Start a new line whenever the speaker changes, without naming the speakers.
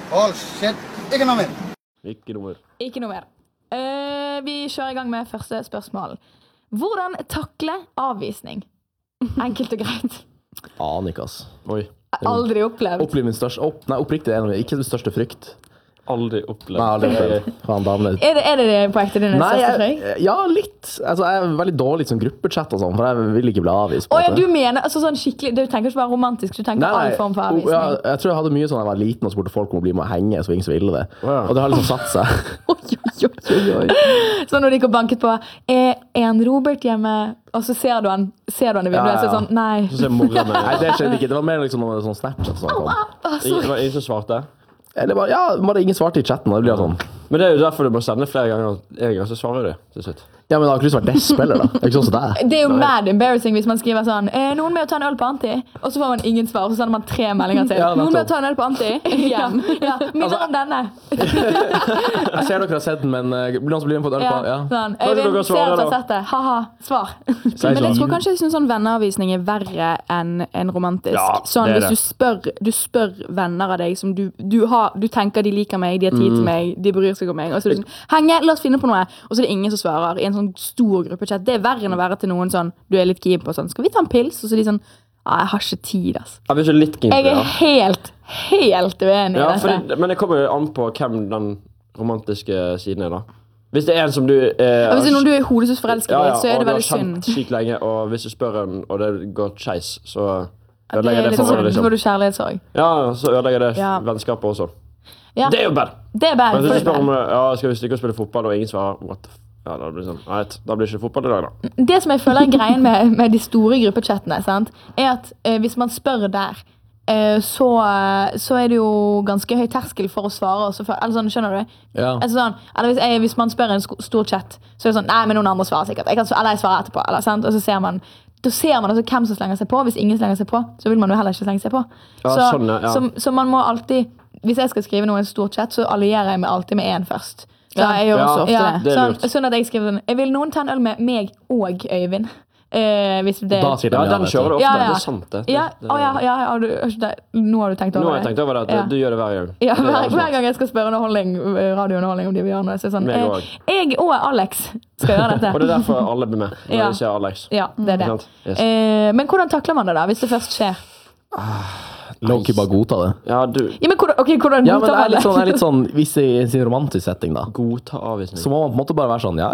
All shit. Ikke noe mer.
Ikke noe mer. Vi kjører i gang med første spørsmål. Hvordan takle avvisning? Enkelt og greit.
Aner ikke, ass.
Oi.
Aldri opplevd.
Opplevd min største, oppriktig er det ikke min største frykt.
Aldri opplevd.
Nei, aldri opplevd. Faen, damene.
Er det på ekte dine største frykt?
Ja, litt. Altså, jeg er veldig dårlig som gruppechat og sånn, for jeg vil ikke bli avvist.
Ja, du mener, altså sånn skikkelig, du tenker ikke bare romantisk, du tenker all form for avvisning.
Ja, jeg tror jeg hadde mye sånn da jeg var liten og spurte folk om å bli med å henge, så ingen som ville det. Og det har liksom satt seg.
Så når de går banket på, er en Robert hjemme? Og så ser du han i vinduet, så sånn, nei.
Så ser moren
Nei, det skjedde ikke. Det var mer liksom noe sånn Snapchat sånn kom.
Det var ingen som svarte.
Eller bare ingen svarte i chatten, og det blir sånn.
Men det er jo derfor du må sende flere ganger. En gang så svarer du til slutt.
Ja, men det har ikke lyst til å være det-spiller da. Det er ikke sånn som det.
Det er jo mad embarrassing hvis man skriver sånn noen med å ta en øl på Anti, og så får man ingen svar, og så sender man 3 meldinger til. Noen med å ta en øl på Anti, igjen. Minner om denne.
Jeg ser dere har sett den, men noen som blir med på et øl på,
Sånn, Øyvind, ser at du har sett det. Haha, svar.
Men jeg tror kanskje sånn venneavvisning er verre enn romantisk.
Ja,
sånn hvis du spør venner av deg som du tenker de liker meg, de har tid til meg, de bryr seg om meg, og så er det sånn, Henge, la oss finne på noe, og så er det ingen som svarer i en sånn stor gruppechat. Det er verre enn å være til noen sånn, du er litt keen på sånn, skal vi ta en pils? Og så er de sånn, jeg har ikke tid, ass.
Jeg er ikke litt keen på det,
Jeg er helt uenig i dette.
Men det kommer jo an på hvem den romantiske siden er da. Hvis det er en som du
Hvis det er noen du er hodesus forelsket i, så er det veldig synd.
Og du har kjent sykt lenge, og hvis du spør en, og det går skeis, så
det
ødelegger
er
det
litt
for
sånn,
liksom.
får du kjærlighetssorg.
Ja, så ødelegger det vennskapet også.
Ja.
Det er jo bad.
Det er bad.
Men hvis du spør om, skal vi stikke og spille fotball, og ingen svarer, what the f... Ja, da blir det sånn, nei, da blir det ikke fotball i dag da.
Det som jeg føler er greien med de store gruppechattene, sant, er at hvis man spør der, så er det jo ganske høy terskel for å svare også, eller sånn, skjønner du?
Ja.
Altså sånn, eller hvis man spør en stor chat, så er det sånn, nei, men noen andre svarer sikkert, eller jeg svarer etterpå, eller sant, og så ser man altså hvem som slenger seg på. Hvis ingen slenger seg på, så vil man jo heller ikke slenge seg på. Så man må alltid, hvis jeg skal skrive noe i en stor chat, så allierer jeg meg alltid med en først.
Ja, jeg gjør også ofte det.
Sånn at jeg skriver sånn, jeg vil noen ta en øl med meg og Øyvind. Hvis det...
Da sier de
den kjører du ofte, det er sant det.
Nå har du tenkt over det.
Nå har jeg tenkt over det, at du gjør det hver gang.
Ja, hver gang jeg skal spørre radiounderholdning om de vil gjøre noe, så er sånn, jeg og Alex skal gjøre dette.
Og det er derfor alle blir med, når de ser Alex.
Ja, det er det.
Yes.
Men hvordan takler man det da, hvis det først skjer?
Loki bare godta det.
Ja, du...
Ja, men hvordan
Ja, men
godtar man det?
det er litt sånn, hvis det er i sin romantisk setting da,
Godta avvisning.
så må man på en måte bare være sånn, ja,